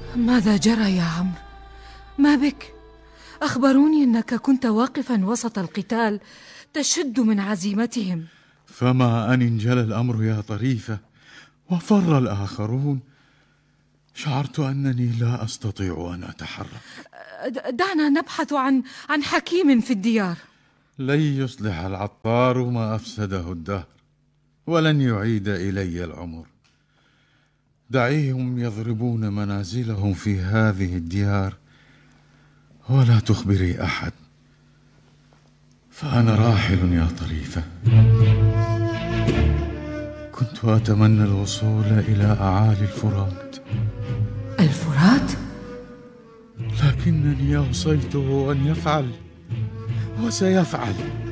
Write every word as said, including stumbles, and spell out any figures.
ماذا جرى يا عم؟ ما بك؟ أخبروني أنك كنت واقفا وسط القتال تشد من عزيمتهم. فما أن انجلى الأمر يا طريفة وفر الآخرون، شعرت أنني لا أستطيع أن أتحرك. دعنا نبحث عن عن حكيم في الديار. لن يصلح العطار ما أفسده الدهر، ولن يعيد إلي العمر. دعيهم يضربون منازلهم في هذه الديار، ولا تخبري أحد، فأنا راحل يا طريفة. كنت أتمنى الوصول إلى أعالي الفرات. الفرات؟ لكنني أوصيته أن يفعل وسيفعل.